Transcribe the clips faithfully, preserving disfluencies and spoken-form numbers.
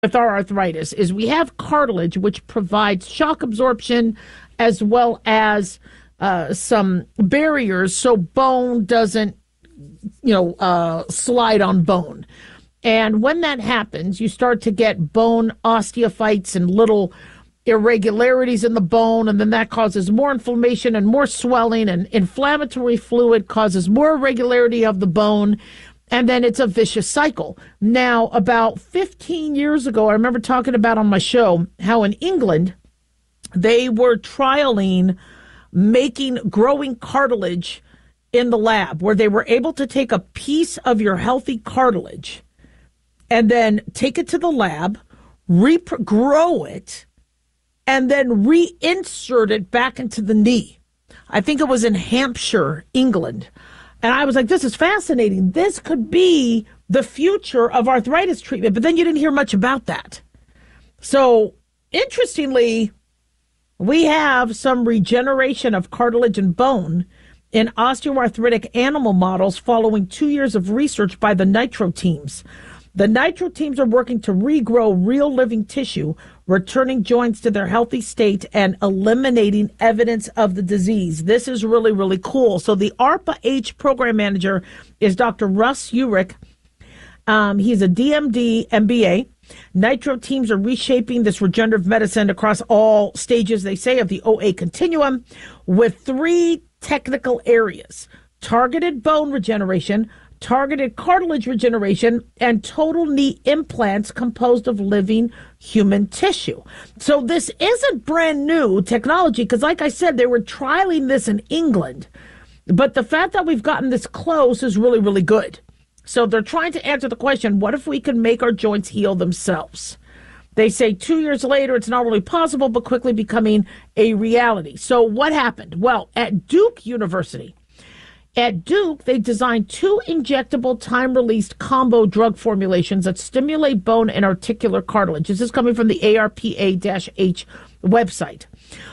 with our arthritis is we have cartilage, which provides shock absorption as well as uh, some barriers so bone doesn't, you know, uh, slide on bone. And when that happens, you start to get bone osteophytes and little irregularities in the bone, and then that causes more inflammation and more swelling, and inflammatory fluid causes more irregularity of the bone, and then it's a vicious cycle. Now, about fifteen years ago, I remember talking about on my show how in England, they were trialing making growing cartilage in the lab, where they were able to take a piece of your healthy cartilage and then take it to the lab, regrow it, and then reinsert it back into the knee. I think it was in Hampshire, England. And I was like, this is fascinating. This could be the future of arthritis treatment. But then you didn't hear much about that. So interestingly, we have some regeneration of cartilage and bone in osteoarthritic animal models following two years of research by the Nitro teams. The Nitro teams are working to regrow real living tissue, returning joints to their healthy state and eliminating evidence of the disease. This is really, really cool. So the ARPA-H program manager is Doctor Russ Ulrich. Um, he's a D M D M B A. Nitro teams are reshaping this regenerative medicine across all stages, they say, of the O A continuum with three technical areas: targeted bone regeneration, targeted cartilage regeneration, and total knee implants composed of living human tissue. So this isn't brand new technology, because like I said, they were trialing this in England. But the fact that we've gotten this close is really, really good. So they're trying to answer the question, what if we can make our joints heal themselves? They say two years later, it's not really possible, but quickly becoming a reality. So what happened? Well, at Duke University, At Duke, they designed two injectable time-released combo drug formulations that stimulate bone and articular cartilage. This is coming from the A R P A H website.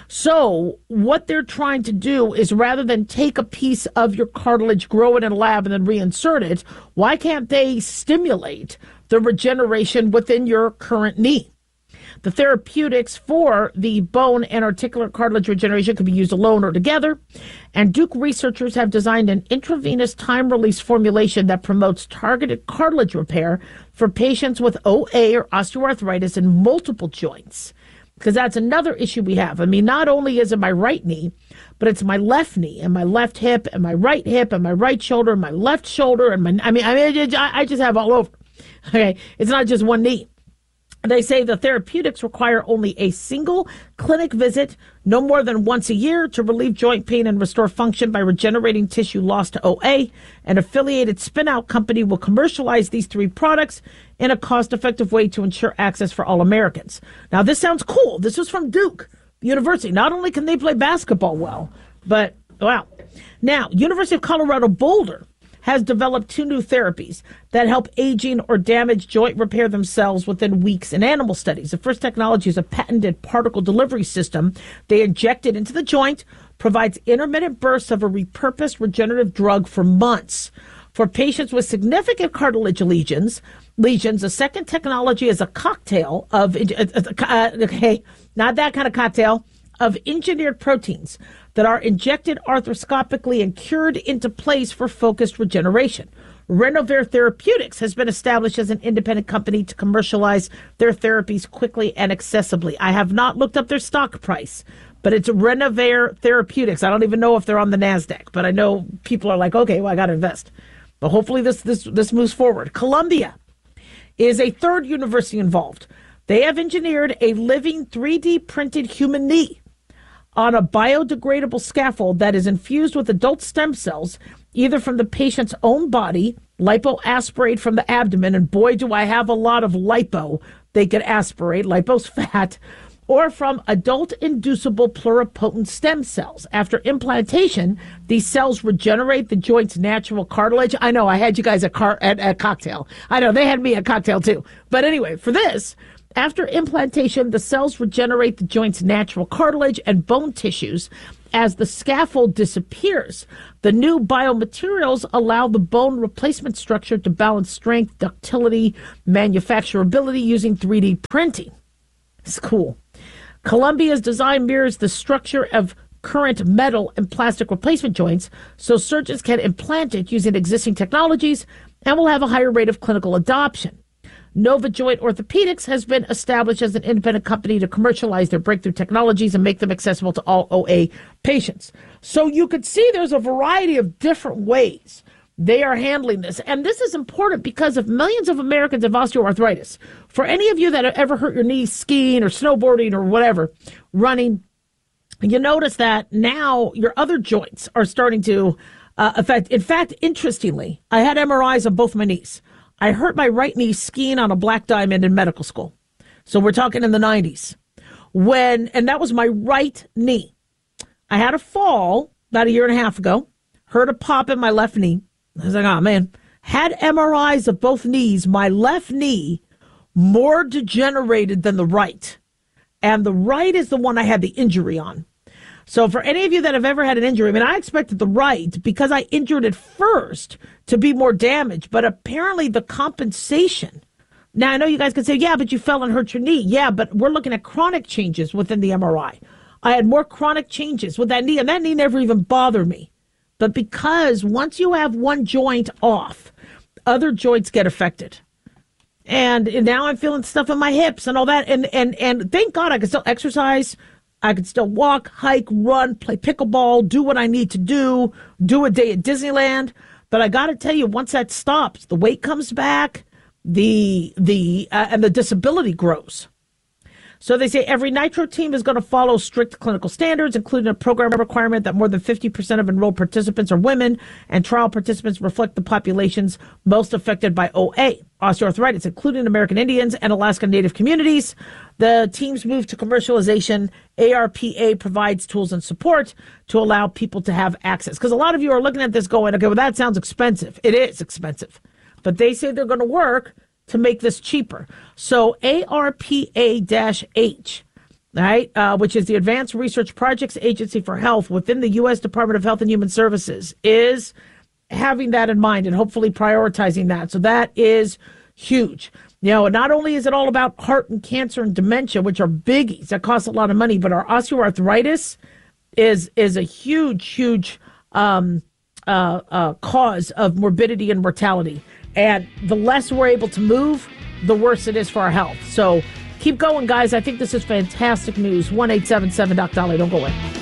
So what they're trying to do is, rather than take a piece of your cartilage, grow it in a lab, and then reinsert it, why can't they stimulate the regeneration within your current knee? The therapeutics for the bone and articular cartilage regeneration could be used alone or together. And Duke researchers have designed an intravenous time-release formulation that promotes targeted cartilage repair for patients with O A or osteoarthritis in multiple joints. Because that's another issue we have. I mean, not only is it my right knee, but it's my left knee and my left hip and my right hip and my right shoulder and my left shoulder. And my, I mean, I mean, I just have all over. Okay. It's not just one knee. They say the therapeutics require only a single clinic visit, no more than once a year, to relieve joint pain and restore function by regenerating tissue lost to O A. An affiliated spin-out company will commercialize these three products in a cost-effective way to ensure access for all Americans. Now, this sounds cool. This was from Duke University. Not only can they play basketball well, but wow. Now, University of Colorado Boulder has developed two new therapies that help aging or damaged joint repair themselves within weeks in animal studies. The first technology is a patented particle delivery system. They inject it into the joint, provides intermittent bursts of a repurposed regenerative drug for months. For patients with significant cartilage lesions, lesions, the second technology is a cocktail of, uh, okay, not that kind of cocktail, of engineered proteins that are injected arthroscopically and cured into place for focused regeneration. Renovare Therapeutics has been established as an independent company to commercialize their therapies quickly and accessibly. I have not looked up their stock price, but it's Renovare Therapeutics. I don't even know if they're on the NASDAQ, but I know people are like, okay, well, I got to invest. But hopefully this, this, this moves forward. Columbia is a third university involved. They have engineered a living three D printed human knee on a biodegradable scaffold that is infused with adult stem cells, either from the patient's own body, lipoaspirate from the abdomen, and boy, do I have a lot of lipo they could aspirate, lipo's fat, or from adult-inducible pluripotent stem cells. After implantation, these cells regenerate the joint's natural cartilage. I know, I had you guys a, car- at a cocktail. I know, they had me a cocktail too. But anyway, for this, After implantation, the cells regenerate the joint's natural cartilage and bone tissues as the scaffold disappears. The new biomaterials allow the bone replacement structure to balance strength, ductility, manufacturability using three D printing. It's cool. Columbia's design mirrors the structure of current metal and plastic replacement joints, so surgeons can implant it using existing technologies and will have a higher rate of clinical adoption. Nova Joint Orthopedics has been established as an independent company to commercialize their breakthrough technologies and make them accessible to all O A patients. So you could see there's a variety of different ways they are handling this. And this is important because if millions of Americans have osteoarthritis, for any of you that have ever hurt your knees skiing or snowboarding or whatever, running, you notice that now your other joints are starting to uh, affect. In fact, interestingly, I had M R Is on both my knees. I hurt my right knee skiing on a black diamond in medical school. So we're talking in the nineties. When, and that was my right knee. I had a fall about a year and a half ago, heard a pop in my left knee. I was like, oh man, had M R Is of both knees, my left knee more degenerated than the right. And the right is the one I had the injury on. So for any of you that have ever had an injury, I mean, I expected the right, because I injured it first, to be more damaged. But apparently the compensation. Now, I know you guys can say, yeah, but you fell and hurt your knee. Yeah, but we're looking at chronic changes within the M R I. I had more chronic changes with that knee, and that knee never even bothered me. But because once you have one joint off, other joints get affected. And now I'm feeling stuff in my hips and all that. And, and, and thank God I can still exercise. I can still walk, hike, run, play pickleball, do what I need to do, do a day at Disneyland. But I got to tell you, once that stops, the weight comes back, the the uh, and the disability grows. So they say every Nitro team is going to follow strict clinical standards, including a program requirement that more than fifty percent of enrolled participants are women, and trial participants reflect the populations most affected by O A, osteoarthritis, including American Indians and Alaska Native communities. The team's move to commercialization, A R P A provides tools and support to allow people to have access. Because a lot of you are looking at this going, okay, well, that sounds expensive. It is expensive. But they say they're going to work to make this cheaper. So A R P A H, right, uh, which is the Advanced Research Projects Agency for Health within the U S Department of Health and Human Services, is having that in mind and hopefully prioritizing that. So that is huge. You know, not only is it all about heart and cancer and dementia, which are biggies that cost a lot of money, but our osteoarthritis is is a huge, huge um, uh, uh, cause of morbidity and mortality. And the less we're able to move, the worse it is for our health. So keep going, guys. I think this is fantastic news. one eight seven seven Doc Dolly. Don't go away.